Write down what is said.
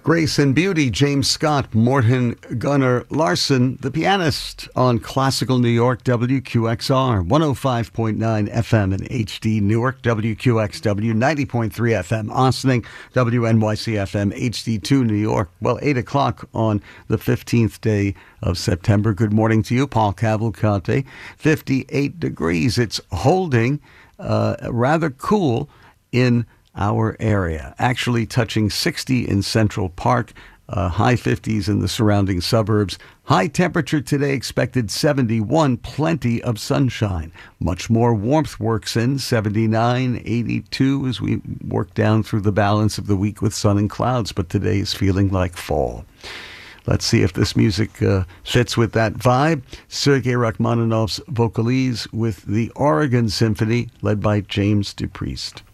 Grace and Beauty, James Scott, Morton Gunnar Larson, the pianist on Classical New York, WQXR, 105.9 FM in HD Newark, WQXW, 90.3 FM Ossining, WNYC FM, HD2 New York. Well, 8 o'clock on the 15th day of September. Good morning to you, Paul Cavalcante. 58 degrees. It's holding rather cool in our area, actually touching 60 in Central Park, high 50s in the surrounding suburbs. High temperature today expected 71, plenty of sunshine. Much more warmth works in, 79, 82 as we work down through the balance of the week with sun and clouds, but today is feeling like fall. Let's see if this music fits with that vibe. Sergei Rachmaninoff's Vocalise with the Oregon Symphony, led by James DuPriest.